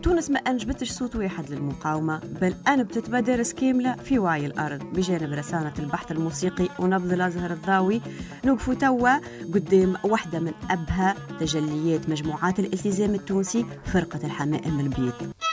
تونس ما أنجبتش صوت واحد للمقاومة، بل أنبتت مدارس كاملة في وعي الأرض. بجانب رسانة البحث الموسيقي ونبض الأزهر الضاوي، نوقفوا توا قدام واحدة من أبهى تجليات مجموعات الالتزام التونسي، فرقة الحمائم البيض.